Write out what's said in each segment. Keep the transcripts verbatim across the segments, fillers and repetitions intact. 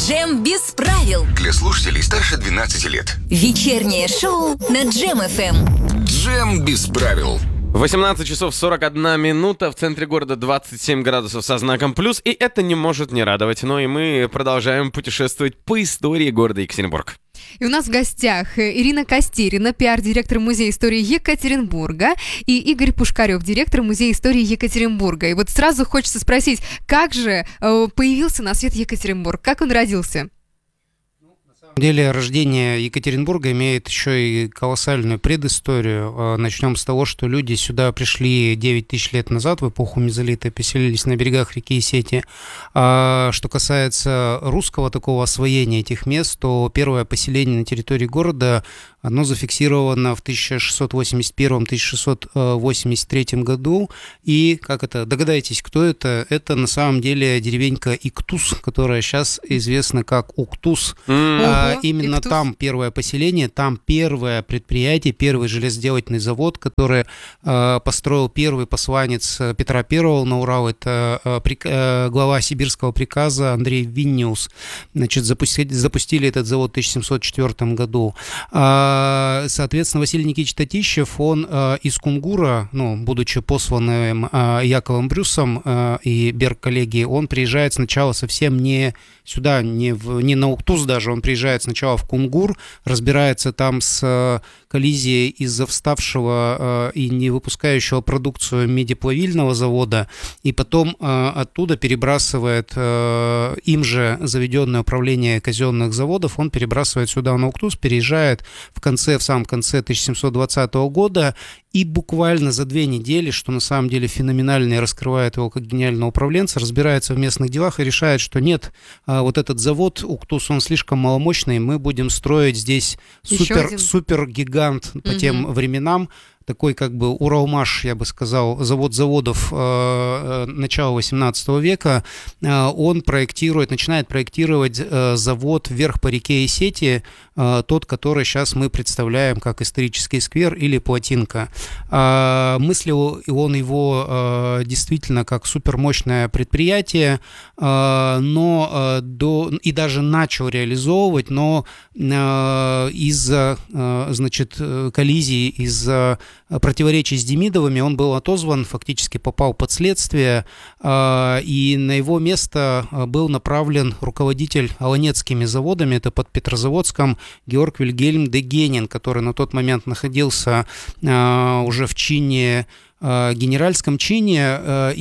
Джем без правил. Для слушателей старше двенадцати лет. Вечернее шоу на Джем эф эм. Джем без правил. восемнадцать часов сорок одна минута, в центре города двадцать семь градусов со знаком плюс, и это не может не радовать. Но и мы продолжаем путешествовать по истории города Екатеринбург. И у нас в гостях Ирина Костерина, пиар-директор Музея истории Екатеринбурга, и Игорь Пушкарев, директор Музея истории Екатеринбурга. И вот сразу хочется спросить, как же э, появился на свет Екатеринбург, как он родился? На самом деле рождение Екатеринбурга имеет еще и колоссальную предысторию. Начнем с того, что люди сюда пришли девять тысяч лет назад, в эпоху мезолита, поселились на берегах реки Сети. А что касается русского такого освоения этих мест, то первое поселение на территории города, оно зафиксировано в тысяча шестьсот восемьдесят первом — тысяча шестьсот восемьдесят третьем году. И, как это, догадайтесь, кто это? Это на самом деле деревенька Иктус, которая сейчас известна как Уктус. Mm. А, именно Иктус. Там первое поселение, там первое предприятие, первый железоделательный завод, который э, построил первый посланец Петра Первого на Урал. Это э, при, э, глава сибирского приказа Андрей Винниус. Значит, запустили, запустили этот завод в тысяча семьсот четвёртом году. А, соответственно, Василий Никитич Татищев, он э, из Кунгура, ну, будучи посланным э, Яковом Брюсом э, и Берг-коллегией, он приезжает сначала совсем не сюда, не, в, не на Уктус даже, он приезжает сначала в Кунгур, разбирается там с коллизией из-за вставшего э, и не выпускающего продукцию медиплавильного завода, и потом э, оттуда перебрасывает э, им же заведенное управление казенных заводов, он перебрасывает сюда на Уктус, переезжает в конце, в самом конце тысяча семьсот двадцатого года, и буквально за две недели, что на самом деле феноменально и раскрывает его как гениального управленца, разбирается в местных делах и решает, что нет, вот этот завод Уктус, он слишком маломощный, мы будем строить здесь супер, супер гигант по угу. тем временам, такой как бы Уралмаш, я бы сказал, завод заводов э, начала восемнадцатого века, э, он проектирует, начинает проектировать э, завод вверх по реке Исети, э, тот, который сейчас мы представляем как исторический сквер или плотинка. Э, мыслил он его э, действительно как супермощное предприятие, э, но э, до, и даже начал реализовывать, но э, из-за, э, значит, коллизии, из-за противоречий с Демидовыми он был отозван, фактически попал под следствие, и на его место был направлен руководитель Аланецкими заводами, это под Петрозаводском, Георг Вильгельм де Генин, который на тот момент находился уже в чине, генеральском чине,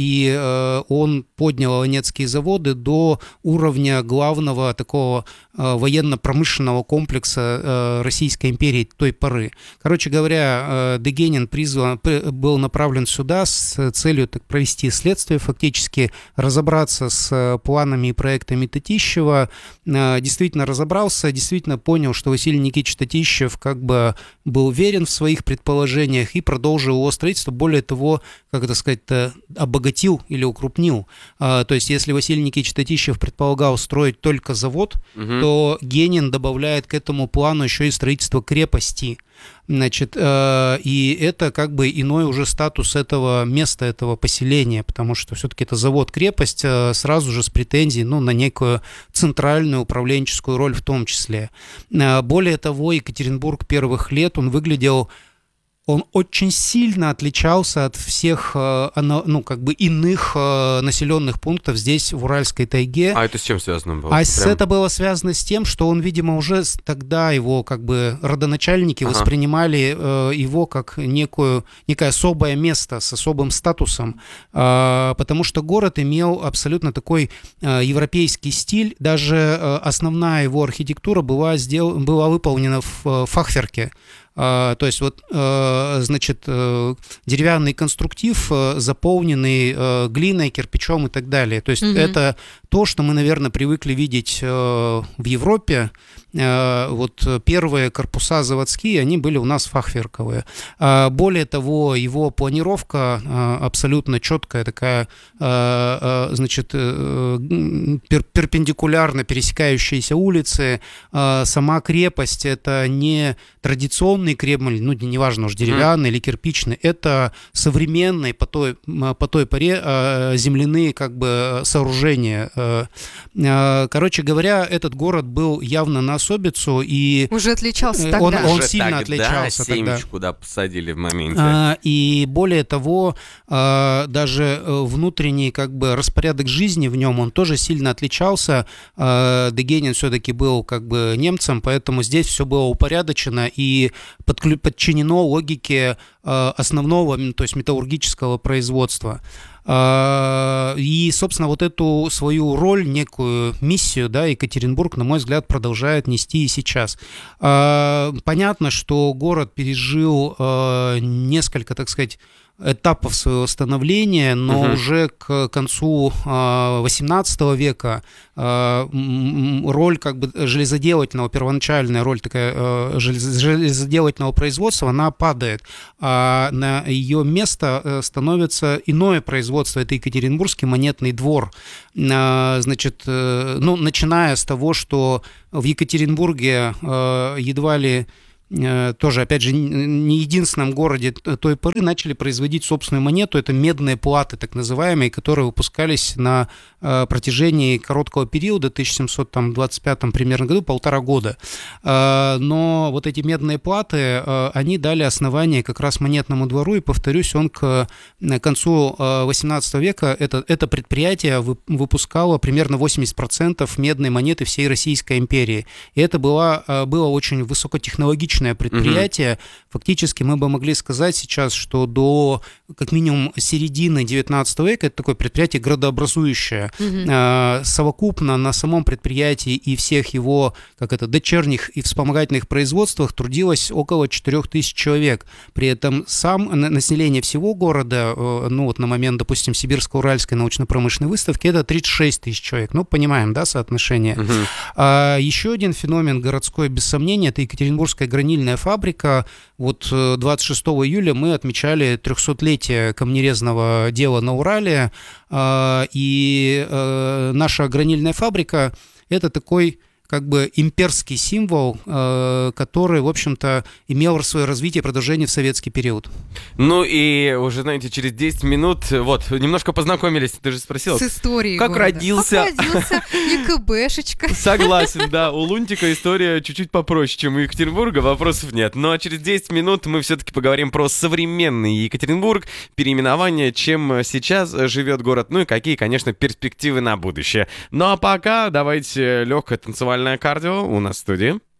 и он поднял Аланецкие заводы до уровня главного такого военно-промышленного комплекса Российской империи той поры. Короче говоря, де Генин призван, был направлен сюда с целью так, провести следствие, фактически разобраться с планами и проектами Татищева. Действительно разобрался, действительно понял, что Василий Никитич Татищев как бы был уверен в своих предположениях и продолжил его строительство. Более того, как это сказать-то, обогатил или укрупнил. А, то есть, если Василий Никитич Татищев предполагал строить только завод, угу. то Генин добавляет к этому плану еще и строительство крепости. Значит, э, и это как бы иной уже статус этого места, этого поселения, потому что все-таки это завод-крепость, э, сразу же с претензией, ну, на некую центральную управленческую роль в том числе. Э, более того, Екатеринбург первых лет, он выглядел... Он очень сильно отличался от всех, ну, как бы иных населенных пунктов здесь, в Уральской тайге. А это с чем связано было? А Прям... это было связано с тем, что он, видимо, уже тогда его, как бы, родоначальники ага. воспринимали его как некую, некое особое место с особым статусом, потому что город имел абсолютно такой европейский стиль, даже основная его архитектура была, сдел... была выполнена в фахверке. То есть вот, значит, деревянный конструктив, заполненный глиной, кирпичом и так далее. То есть mm-hmm. это то, что мы, наверное, привыкли видеть в Европе. Вот первые корпуса заводские, они были у нас фахверковые. Более того, его планировка абсолютно четкая, такая, значит, перпендикулярно пересекающиеся улицы. Сама крепость — это не традиционная бетонный Кремль, ну, неважно уж, деревянный mm. или кирпичный, это современные по той, по той поре э, земляные как бы сооружения. Э, э, короче говоря, этот город был явно на особицу, и... Уже отличался тогда. Он, он Уже сильно тогда отличался тогда. семечку, да, посадили в моменте. А, и более того, а, даже внутренний как бы распорядок жизни в нем, он тоже сильно отличался. А, Дегенин все-таки был как бы немцем, поэтому здесь все было упорядочено и подклю- подчинено логике а, основного, то есть металлургического производства. И, собственно, вот эту свою роль, некую миссию, да, Екатеринбург, на мой взгляд, продолжает нести и сейчас. Понятно, что город пережил несколько, так сказать, этапов своего становления, но угу. уже к концу восемнадцатого века роль как бы железоделательного, первоначальная роль такая железоделательного производства, она падает, а на ее место становится иное производство, это Екатеринбургский монетный двор. Значит, ну, начиная с того, что в Екатеринбурге едва ли тоже, опять же, не единственном городе той поры начали производить собственную монету. Это медные платы, так называемые, которые выпускались на протяжении короткого периода, тысяча семьсот двадцать пятом примерно году, полтора года. Но вот эти медные платы, они дали основание как раз монетному двору, и, повторюсь, он к концу восемнадцатого века, это, это предприятие выпускало примерно восемьдесят процентов медной монеты всей Российской империи. И это было, было очень высокотехнологичное предприятие. Угу. Фактически мы бы могли сказать сейчас, что до как минимум середины девятнадцатого века это такое предприятие градообразующее. Угу. Совокупно на самом предприятии и всех его, как это, дочерних и вспомогательных производствах трудилось около четырех тысяч человек. При этом сам население всего города, ну вот на момент, допустим, Сибирско-Уральской научно-промышленной выставки, это тридцать шесть тысяч человек. Ну, понимаем, да, соотношение. Угу. А еще один феномен городской, без сомнения, это Екатеринбургская гранильная фабрика. Вот двадцать шестого июля мы отмечали трехсотлетие камнерезного дела на Урале, и наша гранильная фабрика – это такой как бы имперский символ, который, в общем-то, имел свое развитие и продолжение в советский период. Ну и уже, знаете, через десять минут, вот, немножко познакомились, ты же спросила. С историей Как города. родился. Как родился ЕКБшечка. Согласен, да, у Лунтика история чуть-чуть попроще, чем у Екатеринбурга, вопросов нет. Но через десять минут мы все-таки поговорим про современный Екатеринбург, переименование, чем сейчас живет город, ну и какие, конечно, перспективы на будущее. Ну а пока давайте легкое танцевальное кардио у нас в студии.